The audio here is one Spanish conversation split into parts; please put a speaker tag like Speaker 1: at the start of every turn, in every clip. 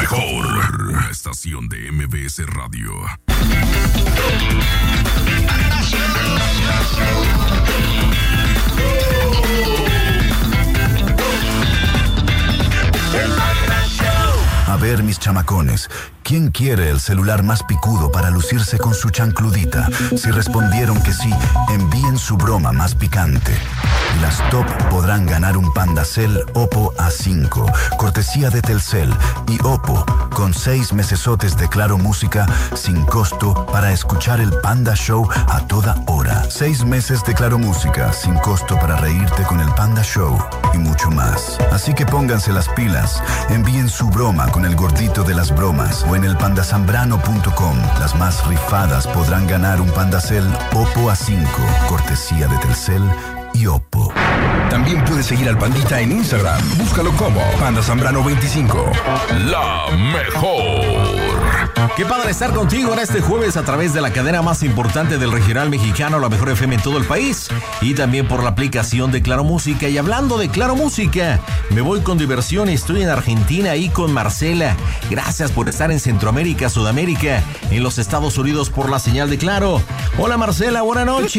Speaker 1: mejor estación de MBS Radio.
Speaker 2: A ver, mis chamacones, ¿quién quiere el celular más picudo para lucirse con su chancludita? Si respondieron que sí, envíen su broma más picante. Y las top podrán ganar un Pandacel Oppo A5, cortesía de Telcel y Oppo, con 6 mesesotes de Claro Música sin costo para escuchar el Panda Show a toda hora. 6 meses de Claro Música sin costo para reírte con el Panda Show y mucho más. Así que pónganse las pilas, envíen su broma con el gordito de las bromas o en el pandasambrano.com. Las más rifadas podrán ganar un Pandacel Oppo A5, cortesía de Telcel y Oppo.
Speaker 3: También puedes seguir al Pandita en Instagram. Búscalo como PandaSambrano25.
Speaker 1: La mejor.
Speaker 4: Qué padre estar contigo en este jueves a través de la cadena más importante del regional mexicano, la mejor FM en todo el país, y también por la aplicación de Claro Música. Y hablando de Claro Música, me voy con diversión. Estoy en Argentina ahí con Marcela. Gracias por estar en Centroamérica, Sudamérica, en los Estados Unidos por la señal de Claro. Hola Marcela, buenas noches.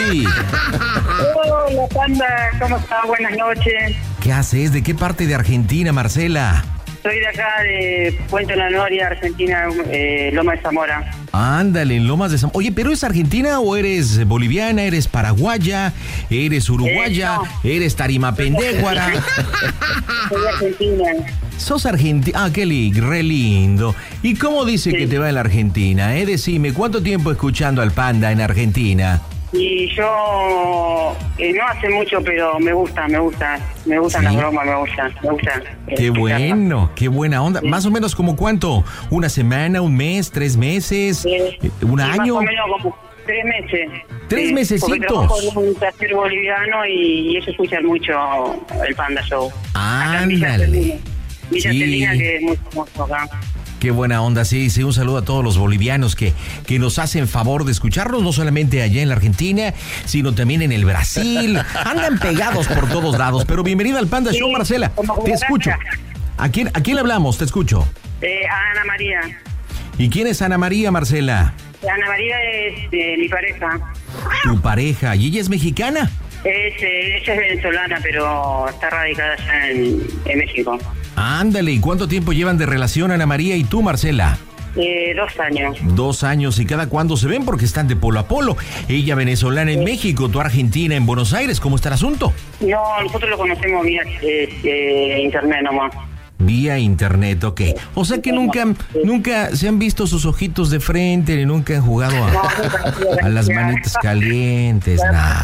Speaker 5: Hola Panda, ¿cómo estás? Buenas noches.
Speaker 4: ¿Qué haces? ¿De qué parte de Argentina, Marcela?
Speaker 5: Soy de acá, de Puente La Noria, Argentina, Loma de Zamora.
Speaker 4: Ándale, en Lomas de Zamora. Oye, ¿pero es argentina o eres boliviana, eres paraguaya, eres uruguaya,
Speaker 5: no.
Speaker 4: eres tarimapendéguara?
Speaker 5: Soy argentina.
Speaker 4: Sos argentina. Ah, re lindo. ¿Y cómo dice que te va en la Argentina? Decime, ¿cuánto tiempo escuchando al Panda en Argentina?
Speaker 5: Y yo, no hace mucho, pero me gustan ¿Sí? Las bromas, me gusta.
Speaker 4: Qué bueno, qué buena onda. ¿Más o menos como cuánto? ¿Una semana, un mes, 3 meses, un año?
Speaker 5: Más o menos como 3 meses.
Speaker 4: 3 mesecitos.
Speaker 5: Porque trabajo en un taller boliviano y ellos escuchan mucho el Panda Show.
Speaker 4: Ándale.
Speaker 5: Villa Celina, que es muy famoso acá.
Speaker 4: Qué buena onda, sí, un saludo a todos los bolivianos que nos hacen favor de escucharnos, no solamente allá en la Argentina, sino también en el Brasil. Andan pegados por todos lados, pero bienvenida al Panda Show, Marcela. Te escucho. ¿A quién le hablamos? Te escucho.
Speaker 5: A Ana María.
Speaker 4: ¿Y quién es Ana María, Marcela?
Speaker 5: Ana María es mi pareja.
Speaker 4: ¿Tu pareja? ¿Y ella es mexicana?
Speaker 5: Ella es venezolana, pero está radicada allá en México.
Speaker 4: Ándale, ¿y cuánto tiempo llevan de relación Ana María y tú, Marcela?
Speaker 5: 2 años.
Speaker 4: 2 años, ¿y cada cuándo se ven? Porque están de polo a polo. Ella venezolana en México, tú argentina en Buenos Aires. ¿Cómo está el asunto?
Speaker 5: No, nosotros lo conocemos vía internet nomás.
Speaker 4: Vía internet, ok. O sea que nunca se han visto sus ojitos de frente, ni nunca han jugado a las manitas calientes, nada.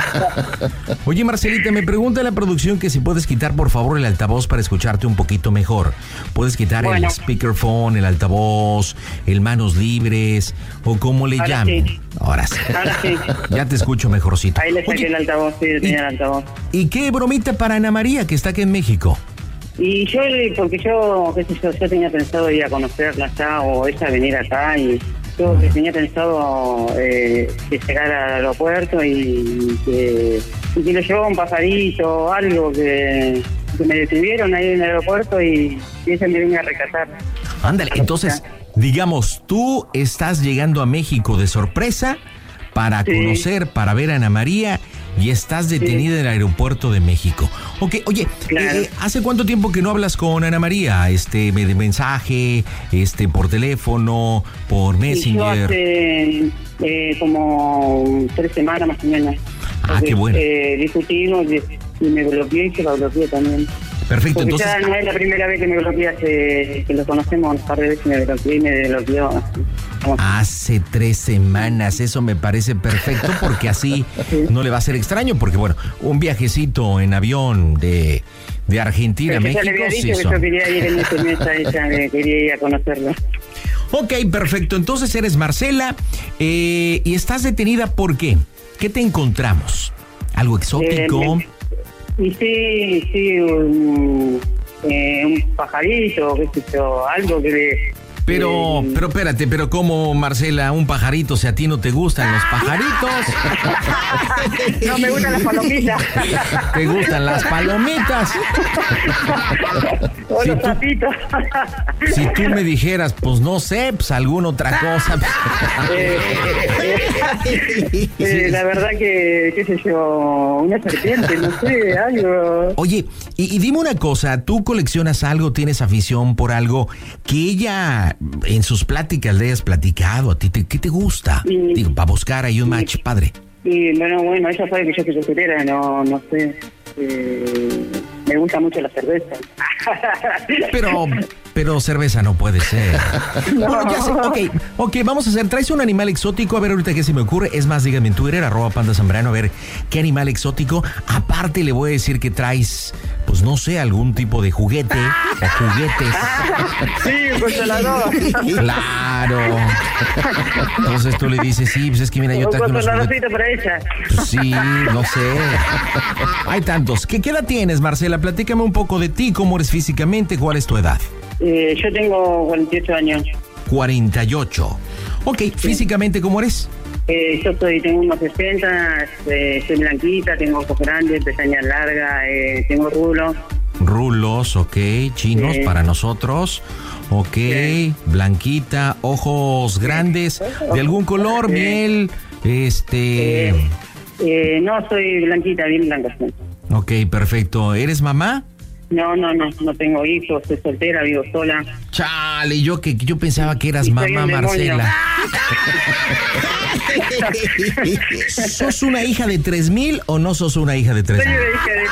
Speaker 4: Oye, Marcelita, me pregunta la producción que si puedes quitar, por favor, el altavoz para escucharte un poquito mejor. Puedes quitar el speakerphone, el altavoz, el manos libres, o como le llamen.
Speaker 5: Sí.
Speaker 4: Ahora sí. Ya te escucho mejorcito.
Speaker 5: Ahí le saqué el altavoz, sí, tenía el altavoz.
Speaker 4: ¿Y qué bromita para Ana María, que está aquí en México?
Speaker 5: Y yo, porque yo tenía pensado ir a conocerla acá o ella venir acá y yo tenía pensado que llegar al aeropuerto y que le llevaba un pajarito, algo que me detuvieron ahí en el aeropuerto y ella me venga a rescatar.
Speaker 4: Ándale, entonces, digamos, tú estás llegando a México de sorpresa para conocer, para ver a Ana María y estás detenida en el aeropuerto de México. Ok, oye, claro. ¿Hace cuánto tiempo que no hablas con Ana María? De mensaje, por teléfono, por Messenger.
Speaker 5: Yo hace como 3 semanas más o menos.
Speaker 4: Porque, qué bueno.
Speaker 5: Discutimos y me bloqueé y se la bloqueé también.
Speaker 4: Perfecto,
Speaker 5: porque
Speaker 4: entonces.
Speaker 5: Ya no es la primera vez que me bloquea, que lo conocemos un par de veces, me bloqueé y me bloqueó.
Speaker 4: Hace 3 semanas, eso me parece perfecto porque así no le va a ser extraño, porque bueno, un viajecito en avión de Argentina a México.
Speaker 5: Ya le había dicho que yo quería ir en ese mes a ella, quería ir a conocerla.
Speaker 4: Ok, perfecto, entonces eres Marcela y estás detenida ¿por qué? ¿Qué te encontramos? ¿Algo exótico?
Speaker 5: Sí, un pajarito, qué sé yo, algo que
Speaker 4: Pero espérate, pero ¿cómo, Marcela, un pajarito, si a ti no te gustan los pajaritos?
Speaker 5: No me gustan las palomitas.
Speaker 4: ¿Te gustan las palomitas?
Speaker 5: O los tapitos.
Speaker 4: Si tú me dijeras, pues no sé, pues alguna otra cosa.
Speaker 5: La verdad que, qué sé yo, una serpiente, no sé, algo.
Speaker 4: Oye, y dime una cosa, ¿tú coleccionas algo, tienes afición por algo que ella en sus pláticas le hayas platicado? ¿A ti qué te gusta? Digo, para buscar ahí un match, padre.
Speaker 5: Y bueno, ella sabe que yo soy soltera, no sé. Me gusta mucho la cerveza.
Speaker 4: Pero cerveza no puede ser.
Speaker 5: No.
Speaker 4: Bueno, ya sé. Ok, vamos a hacer. Traes un animal exótico. A ver, ahorita qué se me ocurre. Es más, díganme en Twitter, @PandaZambrano. A ver, ¿qué animal exótico? Aparte, le voy a decir que traes, pues no sé, algún tipo de juguete o juguetes.
Speaker 5: Sí, un consolador.
Speaker 4: Claro. Entonces tú le dices, sí, pues es que mira, yo traje unos juguetes.
Speaker 5: Para ella.
Speaker 4: Pues sí, no sé. Hay tantos. ¿Qué edad tienes, Marcela? Platícame un poco de ti, cómo eres físicamente, cuál es tu edad.
Speaker 5: Yo tengo 48 años.
Speaker 4: 48. Ok, sí. Físicamente, ¿cómo eres?
Speaker 5: Yo tengo unos 60, soy blanquita, tengo ojos grandes, pestañas largas, tengo rulos.
Speaker 4: Rulos, ok, chinos para nosotros. Ok, blanquita, ojos grandes, ¿de algún color, miel?
Speaker 5: No, soy blanquita, bien blanca.
Speaker 4: Ok, perfecto. ¿Eres mamá?
Speaker 5: No tengo hijos, soy soltera, vivo sola.
Speaker 4: Chale, yo pensaba que eras mamá, Marcela. ¿Sos una hija de 3000 o no sos una hija de 3000?
Speaker 5: Soy una hija de...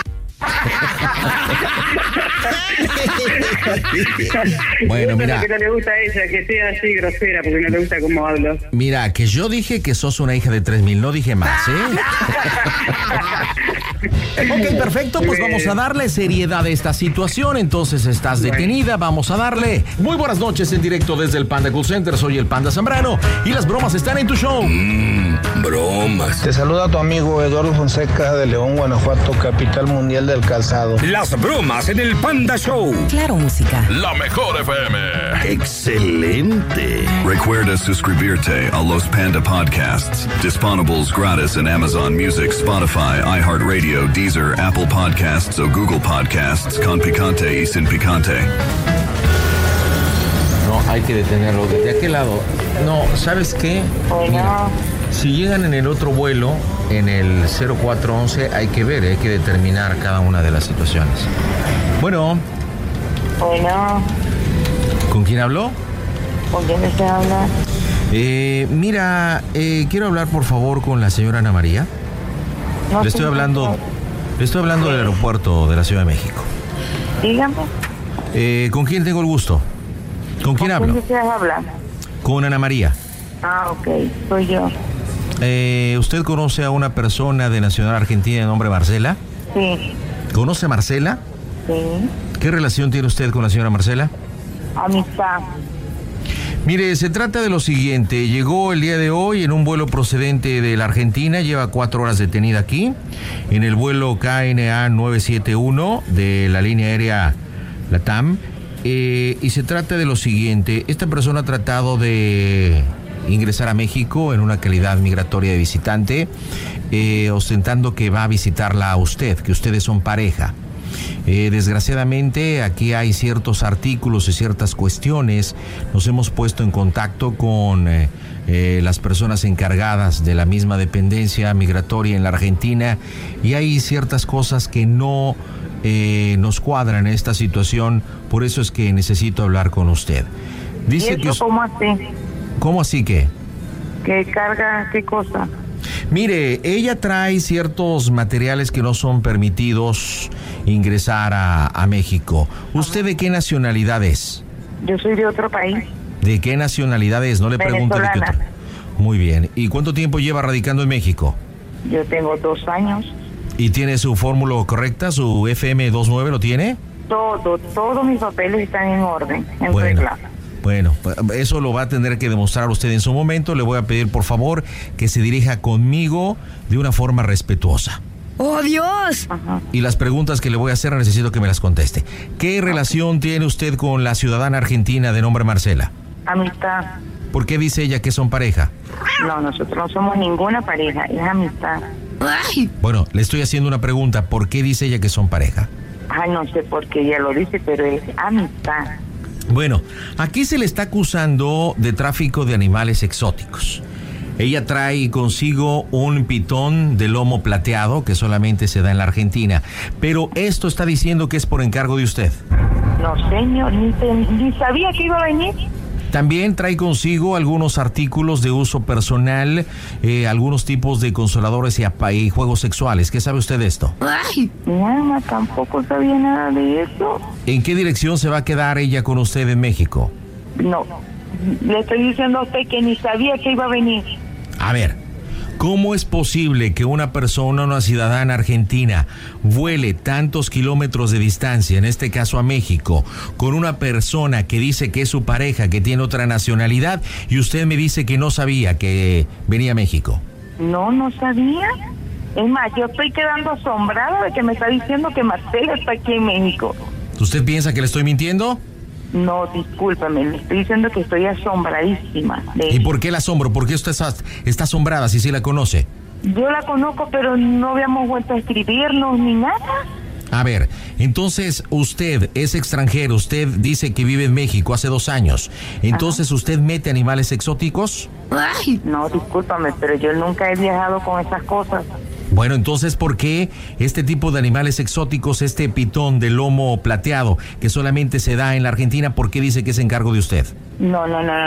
Speaker 4: Bueno, mira.
Speaker 5: Que no le gusta a ella, que sea así grosera, porque no le gusta cómo hablo.
Speaker 4: Mira, que yo dije que sos una hija de 3000, no dije más, ¿eh? Ok, perfecto, pues vamos a darle seriedad a esta situación. Entonces estás detenida, vamos a darle. Muy buenas noches en directo desde el Panda Cool Center. Soy el Panda Zambrano y las bromas están en tu show.
Speaker 3: Bromas.
Speaker 6: Te saluda tu amigo Eduardo Fonseca de León, Guanajuato, capital mundial del calzado.
Speaker 3: Las bromas en el Panda Show.
Speaker 7: Claro, música.
Speaker 1: La mejor FM.
Speaker 3: Excelente.
Speaker 2: Recuerda suscribirte a los Panda Podcasts, disponibles gratis en Amazon Music, Spotify, iHeartRadio, Deezer, Apple Podcasts o Google Podcasts con picante y sin picante.
Speaker 4: No, hay que detenerlo. ¿De aquel lado? No, ¿sabes qué? Mira, si llegan en el otro vuelo, en el 0411, hay que ver, hay que determinar cada una de las situaciones. Bueno. ¿Con quién habló?
Speaker 8: ¿Con quién se habla?
Speaker 4: Mira, quiero hablar por favor con la señora Ana María. Le estoy hablando del aeropuerto de la Ciudad de México.
Speaker 8: Dígame.
Speaker 4: ¿Con quién tengo el gusto? ¿Con quién hablo?
Speaker 8: ¿Con quién deseas hablar?
Speaker 4: Con Ana María.
Speaker 8: Ok, soy yo.
Speaker 4: ¿Usted conoce a una persona de nacional argentina de nombre Marcela?
Speaker 8: Sí.
Speaker 4: ¿Conoce a Marcela?
Speaker 8: Sí.
Speaker 4: ¿Qué relación tiene usted con la señora Marcela?
Speaker 8: Amistad.
Speaker 4: Mire, se trata de lo siguiente. Llegó el día de hoy en un vuelo procedente de la Argentina. Lleva 4 horas detenida aquí. En el vuelo KNA 971 de la línea aérea LATAM. Y se trata de lo siguiente. Esta persona ha tratado de ingresar a México en una calidad migratoria de visitante, ostentando que va a visitarla a usted, que ustedes son pareja. Desgraciadamente aquí hay ciertos artículos y ciertas cuestiones. Nos hemos puesto en contacto con las personas encargadas de la misma dependencia migratoria en la Argentina y hay ciertas cosas que no nos cuadran en esta situación. Por eso es que necesito hablar con usted. Dice
Speaker 8: ¿Y eso cómo así?
Speaker 4: ¿Cómo así qué?
Speaker 8: ¿Qué carga? ¿Qué cosa?
Speaker 4: Mire, ella trae ciertos materiales que no son permitidos ingresar a México. ¿Usted de qué nacionalidad es?
Speaker 8: Yo soy de otro país.
Speaker 4: ¿De qué nacionalidad es? No le pregunto de qué otro. Muy bien. ¿Y cuánto tiempo lleva radicando en México?
Speaker 8: Yo tengo 2 años.
Speaker 4: ¿Y tiene su fórmula correcta? ¿Su FM29 lo tiene?
Speaker 8: Todos mis papeles están en orden, en regla.
Speaker 4: Bueno, eso lo va a tener que demostrar usted en su momento. Le voy a pedir, por favor, que se dirija conmigo de una forma respetuosa.
Speaker 7: ¡Oh, Dios!
Speaker 8: Ajá.
Speaker 4: Y las preguntas que le voy a hacer necesito que me las conteste. ¿Qué relación tiene usted con la ciudadana argentina de nombre Marcela?
Speaker 8: Amistad.
Speaker 4: ¿Por qué dice ella que son pareja?
Speaker 8: No, nosotros no somos ninguna pareja, es amistad.
Speaker 4: Bueno, le estoy haciendo una pregunta. ¿Por qué dice ella que son pareja?
Speaker 8: Ay, no sé por qué ella lo dice, pero es amistad.
Speaker 4: Bueno, aquí se le está acusando de tráfico de animales exóticos. Ella trae consigo un pitón de lomo plateado que solamente se da en la Argentina. Pero esto está diciendo que es por encargo de usted.
Speaker 8: No, señor, ni sabía que iba a venir.
Speaker 4: También trae consigo algunos artículos de uso personal, algunos tipos de consoladores y juegos sexuales. ¿Qué sabe usted de esto?
Speaker 8: Mi alma, tampoco sabía nada de eso.
Speaker 4: ¿En qué dirección se va a quedar ella con usted en México?
Speaker 8: No, le estoy diciendo a usted que ni sabía que iba a venir.
Speaker 4: A ver, ¿cómo es posible que una persona, una ciudadana argentina, vuele tantos kilómetros de distancia, en este caso a México, con una persona que dice que es su pareja, que tiene otra nacionalidad, y usted me dice que no sabía que venía a México?
Speaker 8: No sabía. Es más, yo estoy quedando asombrada de que me está diciendo que Marcela está aquí en México.
Speaker 4: ¿Usted piensa que le estoy mintiendo?
Speaker 8: No, discúlpame, le estoy diciendo que estoy asombradísima.
Speaker 4: ¿Y por qué la asombro? ¿Por qué usted está asombrada si sí la conoce?
Speaker 8: Yo la conozco, pero no habíamos vuelto a escribirnos ni nada.
Speaker 4: A ver, entonces usted es extranjero, usted dice que vive en México hace 2 años. Entonces, ajá, ¿usted mete animales exóticos?
Speaker 8: No, discúlpame, pero yo nunca he viajado con esas cosas.
Speaker 4: Bueno, entonces, ¿por qué este tipo de animales exóticos, este pitón de lomo plateado, que solamente se da en la Argentina, por qué dice que es encargo de usted?
Speaker 8: No.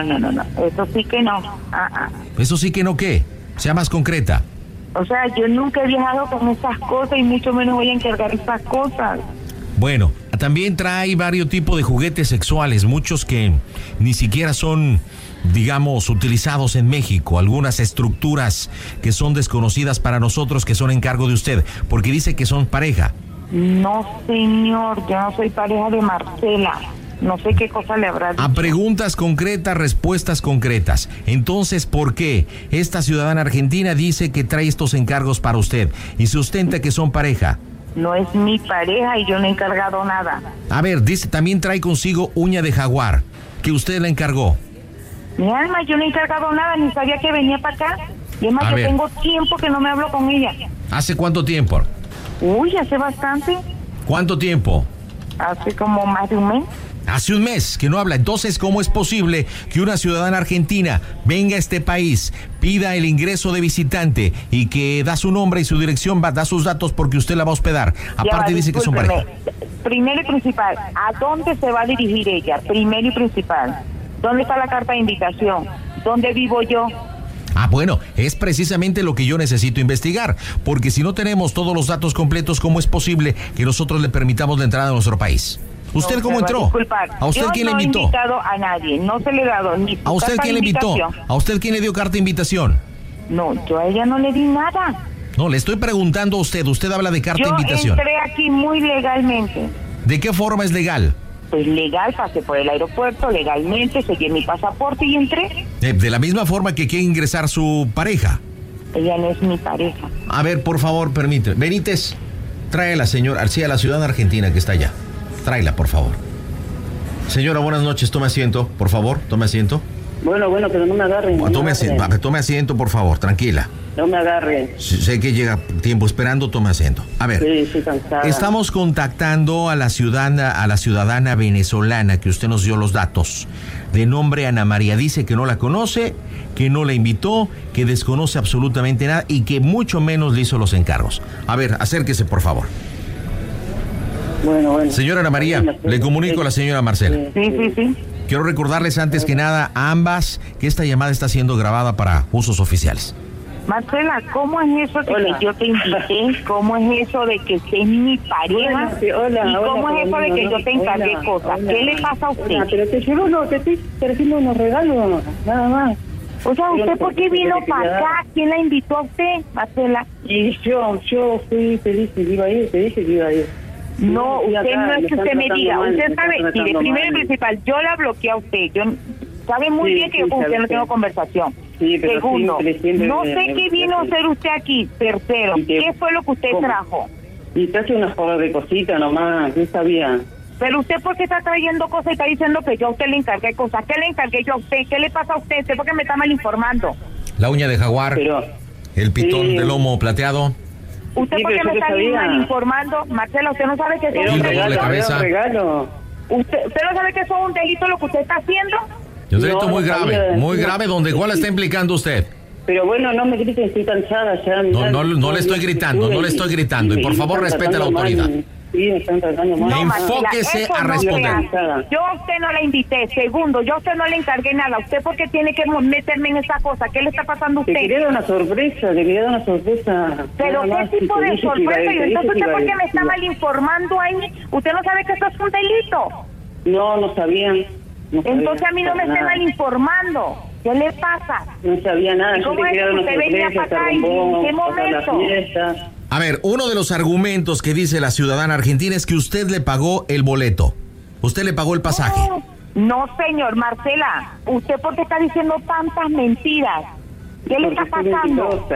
Speaker 8: Eso sí que no.
Speaker 4: ¿Eso sí que no qué? Sea más concreta.
Speaker 8: O sea, yo nunca he viajado con esas cosas y mucho menos voy a encargar esas cosas.
Speaker 4: Bueno, también trae varios tipos de juguetes sexuales, muchos que ni siquiera son, digamos, utilizados en México, algunas estructuras que son desconocidas para nosotros, que son encargo de usted, porque dice que son pareja.
Speaker 8: No, señor, yo no soy pareja de Marcela. No sé qué cosa le habrá dicho.
Speaker 4: A preguntas concretas, respuestas concretas. Entonces, ¿por qué esta ciudadana argentina dice que trae estos encargos para usted y sustenta que son pareja?
Speaker 8: No es mi pareja y yo no he encargado nada.
Speaker 4: A ver, dice, también trae consigo uña de jaguar, que usted la encargó.
Speaker 8: Mi alma, yo no he encargado nada, ni sabía que venía para acá. Y además yo tengo tiempo que no me hablo con ella.
Speaker 4: ¿Hace cuánto tiempo?
Speaker 8: Uy, hace bastante.
Speaker 4: ¿Cuánto tiempo?
Speaker 8: Hace como más de un mes.
Speaker 4: Hace un mes que no habla. Entonces, ¿cómo es posible que una ciudadana argentina venga a este país, pida el ingreso de visitante y que da su nombre y su dirección, da sus datos porque usted la va a hospedar? Aparte dice que son pareja.
Speaker 8: Primero y principal, ¿a dónde se va a dirigir ella? Primero y principal. ¿Dónde está la carta de invitación? ¿Dónde vivo yo?
Speaker 4: Bueno, es precisamente lo que yo necesito investigar, porque si no tenemos todos los datos completos, ¿cómo es posible que nosotros le permitamos la entrada a nuestro país? ¿Usted cómo entró? ¿A usted quién le invitó?
Speaker 8: Yo no he invitado a nadie, no se le he dado ni
Speaker 4: ¿A usted quién le invitó? ¿A usted quién le dio carta de invitación?
Speaker 8: No, yo a ella no le di nada.
Speaker 4: No, le estoy preguntando a usted. Usted habla de carta de invitación.
Speaker 8: Yo entré aquí muy legalmente.
Speaker 4: ¿De qué forma es legal?
Speaker 8: Pues legal, pasé por el aeropuerto, legalmente, seguí mi pasaporte y entré.
Speaker 4: De la misma forma que quiere ingresar su pareja.
Speaker 8: Ella no es mi pareja.
Speaker 4: A ver, por favor, permíteme. Benítez, tráela, señor, a la ciudadana argentina que está allá. Tráela, por favor. Señora, buenas noches. Tome asiento, por favor. Tome asiento.
Speaker 5: Bueno, pero no me agarren.
Speaker 4: Tome asiento, por favor. Tranquila.
Speaker 5: No me agarren.
Speaker 4: Sé que llega tiempo esperando. Tome asiento. A ver.
Speaker 5: Sí, estoy cansada.
Speaker 4: Estamos contactando a la ciudadana venezolana que usted nos dio los datos. De nombre Ana María. Dice que no la conoce, que no la invitó, que desconoce absolutamente nada y que mucho menos le hizo los encargos. A ver, acérquese, por favor.
Speaker 5: Bueno.
Speaker 4: Señora Ana María, le comunico a la señora Marcela.
Speaker 8: Sí.
Speaker 4: Quiero recordarles antes que nada a ambas que esta llamada está siendo grabada para usos oficiales.
Speaker 8: Marcela, ¿cómo es eso de que yo te invité? ¿Cómo es eso de que usted es mi pareja? ¿Y cómo es eso de que yo te encargué cosas? ¿Qué le pasa a usted?
Speaker 5: Pero te llevo te estoy ofreciendo unos regalos, nada más.
Speaker 8: O sea, ¿usted por qué vino para acá? ¿Quién la invitó a usted, Marcela?
Speaker 5: Y yo fui feliz que iba a ir, te dije que iba a ir.
Speaker 8: No, usted no es que usted me diga. Usted sabe, mire, primero y principal, yo la bloqueé a usted. Yo sabe muy bien que yo con usted no tengo conversación.
Speaker 5: Sí, pero
Speaker 8: segundo,
Speaker 5: siempre,
Speaker 8: no sé qué vino a hacer usted aquí. Tercero, ¿qué fue lo que usted trajo?
Speaker 5: Y traje unas cosas de cositas nomás, no sabía.
Speaker 8: Pero usted, ¿por qué está trayendo cosas y está diciendo que yo a usted le encargué cosas? ¿Qué le encargué yo a usted? ¿Qué le pasa a usted? ¿Usted por qué me está mal informando?
Speaker 4: La uña de jaguar, el pitón de lomo plateado.
Speaker 8: ¿Usted por qué me está mal informando? Marcela, ¿usted no sabe que eso es un delito? ¿Usted no sabe que eso es un delito lo que usted está haciendo?
Speaker 4: Es un delito muy grave, donde igual está implicando usted.
Speaker 5: Pero bueno, no me griten, estoy cansada ya.
Speaker 4: No le estoy gritando, y por favor respete a la autoridad.
Speaker 5: Sí, me están tratando mal.
Speaker 4: Enfóquese a responder.
Speaker 8: Yo a usted no la invité. Segundo, yo a usted no le encargué nada. ¿Usted por qué tiene que meterme en esa cosa? ¿Qué le está pasando a usted?
Speaker 5: Te quería dar una sorpresa.
Speaker 8: ¿Pero qué tipo de sorpresa? Y entonces, ¿usted por qué me está mal informando ahí? ¿Usted no sabe que esto es un delito?
Speaker 5: No sabían.
Speaker 8: Entonces a mí no me esté mal informando. ¿Qué le pasa?
Speaker 5: No sabía nada.
Speaker 8: ¿Cómo es que usted venía para acá? ¿En qué momento?
Speaker 4: A ver, uno de los argumentos que dice la ciudadana argentina es que usted le pagó el boleto. Usted le pagó el pasaje.
Speaker 8: No, señor, Marcela. ¿Usted por qué está diciendo tantas mentiras? ¿Qué le está pasando?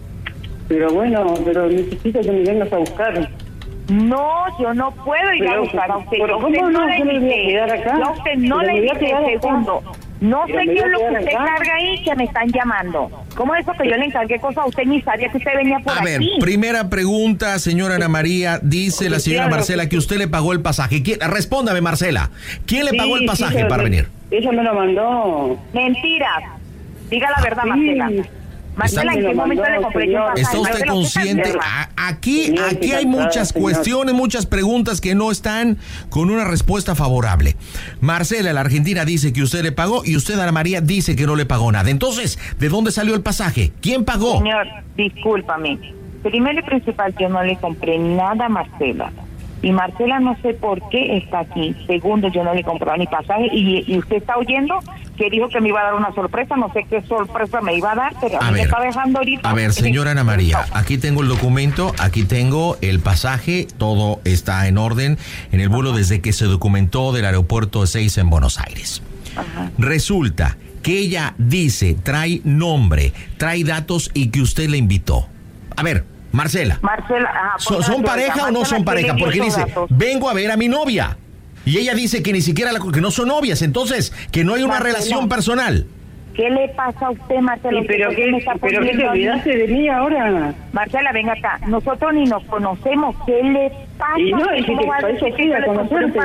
Speaker 5: Pero bueno, necesito que me vengas a buscar.
Speaker 8: No, yo no puedo ir a buscar a usted.
Speaker 5: ¿Pero cómo no? ¿Yo me voy a quedar acá?
Speaker 8: Yo a usted no le dije segundo. No sé qué es lo que usted carga ahí que me están llamando. ¿Cómo es eso que yo le encargué cosas a usted ni sabía que usted venía por aquí?
Speaker 4: A ver, primera pregunta, señora Ana María. Dice la señora Marcela que usted le pagó el pasaje. Respóndame, Marcela. ¿Quién le pagó el pasaje para venir?
Speaker 5: Ella me lo mandó.
Speaker 8: Mentiras. Diga la verdad, Marcela. Marcela, ¿en qué momento le compré yo un pasaje?
Speaker 4: ¿Está usted consciente? Aquí hay muchas cuestiones, muchas preguntas que no están con una respuesta favorable. Marcela, la argentina, dice que usted le pagó y usted, Ana María, dice que no le pagó nada. Entonces, ¿de dónde salió el pasaje? ¿Quién pagó?
Speaker 8: Señor, discúlpame. Primero y principal, yo no le compré nada a Marcela. Y Marcela no sé por qué está aquí. Segundo, yo no le compré ni pasaje. Y usted está oyendo que dijo que me iba a dar una sorpresa. No sé qué sorpresa me iba a dar, pero me está dejando ahorita.
Speaker 4: A ver, señora Ana María, aquí tengo el documento, aquí tengo el pasaje, todo está en orden en el vuelo desde que se documentó del aeropuerto de Ezeiza en Buenos Aires. Ajá. Resulta que ella dice, trae nombre, trae datos y que usted le invitó. A ver, Marcela, ¿son pareja o no son pareja? Porque dice, vengo a ver a mi novia. Y ella dice que ni siquiera que no son novias, entonces, que no hay una relación personal.
Speaker 8: ¿Qué le pasa a usted, Marcela?
Speaker 5: ¿Pero qué te olvidaste de mí ahora?
Speaker 8: Marcela, venga acá. Nosotros ni nos conocemos. ¿Qué le pasa?
Speaker 5: Y no, y si para eso queda conocerte.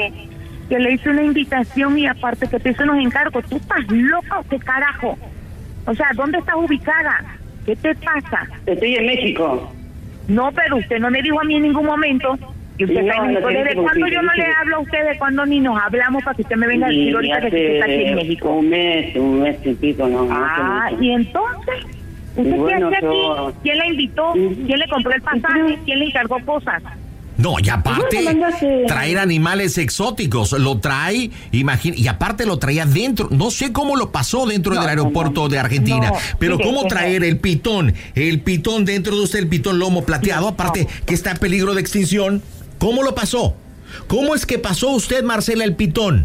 Speaker 8: Que le hice una invitación y aparte que te hice unos encargos. ¿Tú estás loca o qué carajo? O sea, ¿dónde estás ubicada? ¿Qué te pasa?
Speaker 5: Estoy en México.
Speaker 8: No, pero usted no me dijo a mí en ningún momento. Y usted está en México. ¿Desde cuándo yo no le hablo a usted? ¿De cuándo ni nos hablamos para que usted me venga a decir ahorita que usted está aquí en México?
Speaker 5: Un mes y pico, ¿no?
Speaker 8: ¿Y entonces? ¿Usted qué hace aquí? ¿Quién la invitó? ¿Quién le compró el pasaje? ¿Quién le encargó cosas?
Speaker 4: No, y aparte, traer animales exóticos, lo trae, y aparte lo traía dentro, no sé cómo lo pasó dentro del aeropuerto de Argentina, pero cómo traer el pitón dentro de usted, el pitón lomo plateado, aparte que está en peligro de extinción, ¿cómo lo pasó? ¿Cómo es que pasó usted, Marcela, el pitón?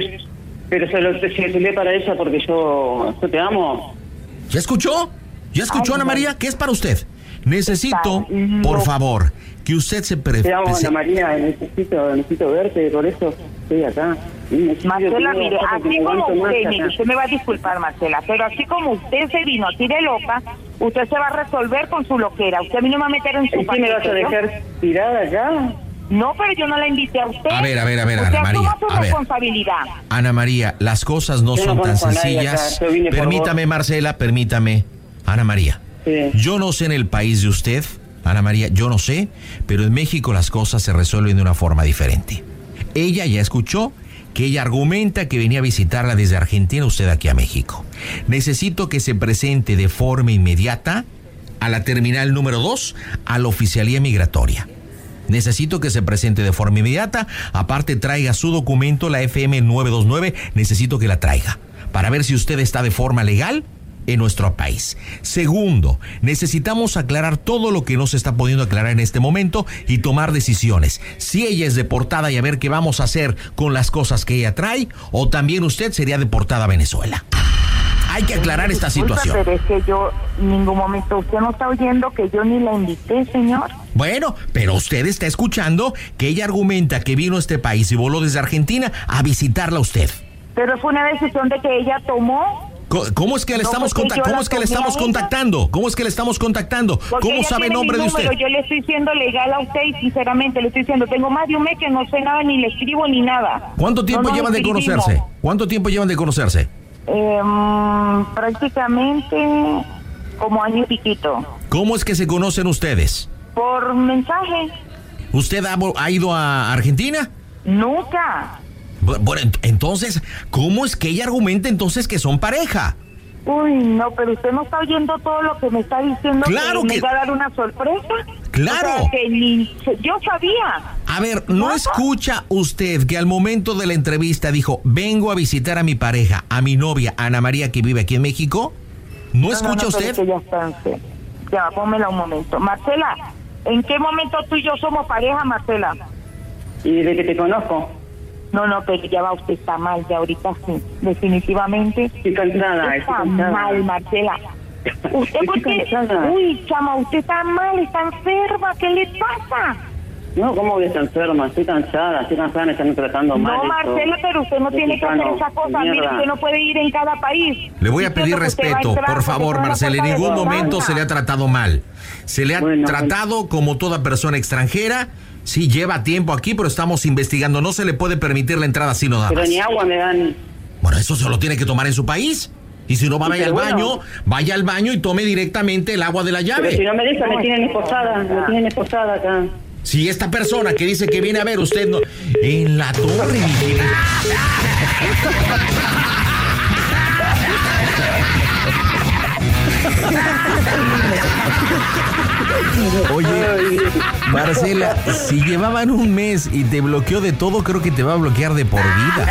Speaker 5: Pero se lo lee para ella porque yo te amo.
Speaker 4: ¿Ya escuchó? Ana María? ¿Qué es para usted? Necesito, por favor, que usted se
Speaker 5: Te amo, Ana María, necesito verte, por eso estoy acá.
Speaker 8: Marcela, mire, así como usted me va a disculpar, Marcela, pero así como usted se vino así de loca, usted se va a resolver con su loquera. Usted a mí no me va a meter en su
Speaker 5: paquete. ¿Y me vas a dejar tirada acá?
Speaker 8: No, pero yo no la invité a usted.
Speaker 4: A ver,
Speaker 8: usted
Speaker 4: Ana María.
Speaker 8: Su responsabilidad.
Speaker 4: Ana María, las cosas no son tan sencillas. Permítame, Marcela, permítame. Ana María. Sí. Yo no sé en el país de usted, Ana María, yo no sé, pero en México las cosas se resuelven de una forma diferente. Ella ya escuchó que ella argumenta que venía a visitarla desde Argentina, usted aquí a México. Necesito que se presente de forma inmediata a la terminal número 2, a la oficialía migratoria. Necesito que se presente de forma inmediata, aparte traiga su documento, la FM 929, necesito que la traiga, para ver si usted está de forma legal en nuestro país. Segundo, necesitamos aclarar todo lo que no se está pudiendo aclarar en este momento y tomar decisiones. Si ella es deportada y a ver qué vamos a hacer con las cosas que ella trae, o también usted sería deportada a Venezuela. Hay que aclarar esta situación.
Speaker 8: Pero es que yo en ningún momento, usted no está oyendo que yo ni la invité, señor.
Speaker 4: Bueno, pero usted está escuchando que ella argumenta que vino a este país y voló desde Argentina a visitarla a usted.
Speaker 8: Pero fue una decisión de que ella tomó.
Speaker 4: ¿Cómo es que le estamos contactando? ¿Cómo es que le estamos contactando?
Speaker 8: Porque
Speaker 4: ¿Cómo sabe el nombre de usted?
Speaker 8: Yo le estoy siendo legal a usted y sinceramente le estoy diciendo, tengo más de un mes que no sé nada, ni le escribo ni nada.
Speaker 4: ¿Cuánto tiempo llevan de conocerse? ¿Cuánto tiempo llevan de conocerse?
Speaker 8: Prácticamente como año y piquito.
Speaker 4: ¿Cómo es que se conocen ustedes?
Speaker 8: Por mensaje.
Speaker 4: ¿Usted ha ido a Argentina?
Speaker 8: Nunca.
Speaker 4: Bueno, entonces, ¿cómo es que ella argumenta entonces que son pareja?
Speaker 8: Uy, no, pero usted no está oyendo todo lo que me está diciendo.
Speaker 4: Claro que...
Speaker 8: me va a dar una sorpresa.
Speaker 4: Claro.
Speaker 8: O sea, yo sabía.
Speaker 4: A ver, ¿no escucha usted que al momento de la entrevista dijo, vengo a visitar a mi pareja, a mi novia, Ana María, que vive aquí en México? ¿No escucha usted?
Speaker 8: Pero ya, pónmela un momento. Marcela, ¿en qué momento tú y yo somos pareja, Marcela?
Speaker 5: Y desde que te conozco.
Speaker 8: No, pero ya va, usted está mal, ya ahorita sí, definitivamente.
Speaker 5: Estoy cansada,
Speaker 8: está mal, Marcela. ¿Usted por qué? Uy, chama, usted está mal, está enferma, ¿qué le pasa?
Speaker 5: No, ¿cómo voy a estar enferma? Estoy cansada, me están tratando mal.
Speaker 8: No, Marcela, pero usted no tiene que hacer esa cosa. Mire, usted no puede ir en cada país.
Speaker 4: Le voy a pedir respeto, por favor, Marcela. En ningún momento se le ha tratado mal. Se le ha tratado como toda persona extranjera. Sí, lleva tiempo aquí, pero estamos investigando. No se le puede permitir la entrada así nada más.
Speaker 5: Pero ni agua me dan.
Speaker 4: Bueno, eso se lo tiene que tomar en su país. Y si no, vaya al baño y tome directamente el agua de la llave.
Speaker 5: Pero si no me dejan, me tienen esposada acá.
Speaker 4: Si esta persona que dice que viene a ver usted no... En la torre, mi Oye, Marcela, si llevaban un mes y te bloqueó de todo, creo que te va a bloquear de por vida.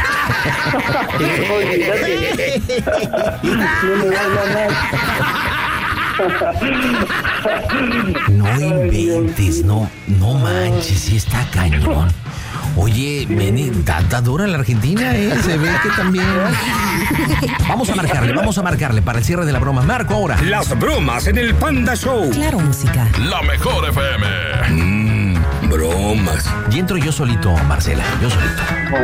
Speaker 4: No inventes, no manches, sí está cañón. Oye, está dura la Argentina, se ve que también. Vamos a marcarle para el cierre de la broma. Marco ahora.
Speaker 3: Las bromas en el Panda Show.
Speaker 7: Claro, música.
Speaker 1: La mejor FM.
Speaker 3: Bromas.
Speaker 4: Y entro yo solito, Marcela, yo solito.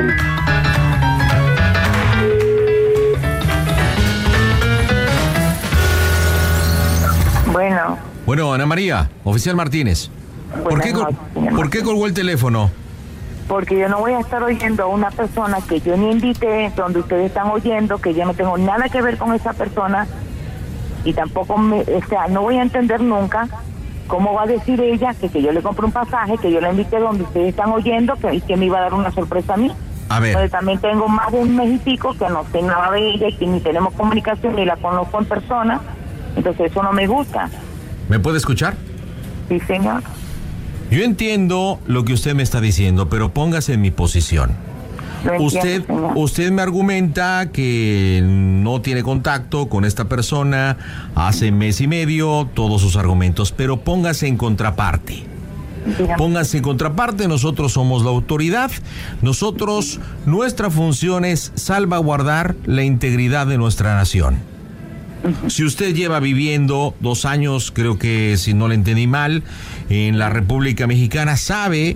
Speaker 4: Bueno, Ana María, oficial Martínez. ¿Por qué colgó el teléfono?
Speaker 8: Porque yo no voy a estar oyendo a una persona que yo ni invité, donde ustedes están oyendo, que yo no tengo nada que ver con esa persona, y tampoco no voy a entender nunca cómo va a decir ella que yo le compré un pasaje, que yo la invité donde ustedes están oyendo, y que me iba a dar una sorpresa a mí.
Speaker 4: A ver.
Speaker 8: Entonces, también tengo más de un mes y pico que no sé nada de ella, y que ni tenemos comunicación, ni la conozco en persona, entonces eso no me gusta.
Speaker 4: ¿Me puede escuchar?
Speaker 8: Sí, señor.
Speaker 4: Yo entiendo lo que usted me está diciendo, pero póngase en mi posición. Usted me argumenta que no tiene contacto con esta persona hace mes y medio, todos sus argumentos, pero póngase en contraparte. Póngase en contraparte, nosotros somos la autoridad, nuestra función es salvaguardar la integridad de nuestra nación. Si usted lleva viviendo 2 años, creo que si no le entendí mal, en la República Mexicana, sabe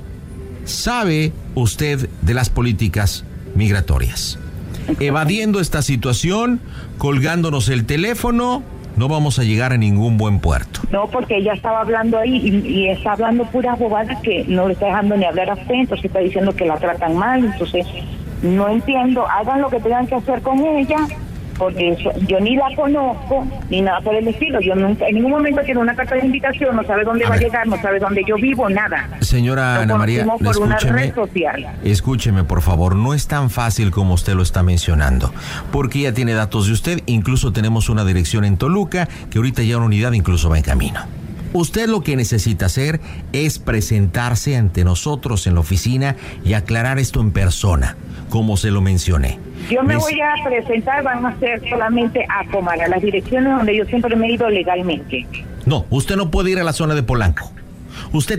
Speaker 4: usted de las políticas migratorias. Evadiendo esta situación, colgándonos el teléfono, no vamos a llegar a ningún buen puerto.
Speaker 8: No, porque ella estaba hablando ahí y está hablando puras bobadas que no le está dejando ni hablar a usted, entonces está diciendo que la tratan mal, entonces no entiendo. Hagan lo que tengan que hacer con ella, porque yo ni la conozco, ni nada por el estilo. Yo nunca, en ningún momento tiene una carta de invitación, no sabe dónde va a llegar, no sabe dónde yo vivo, nada.
Speaker 4: Señora Ana María, escúcheme, por favor, no es tan fácil como usted lo está mencionando, porque ella tiene datos de usted, incluso tenemos una dirección en Toluca, que ahorita ya una unidad incluso va en camino. Usted lo que necesita hacer es presentarse ante nosotros en la oficina y aclarar esto en persona, como se lo mencioné.
Speaker 8: Yo me voy a presentar, van a ser solamente a Comar, a las direcciones donde yo siempre me he ido legalmente.
Speaker 4: No, usted no puede ir a la zona de Polanco. Usted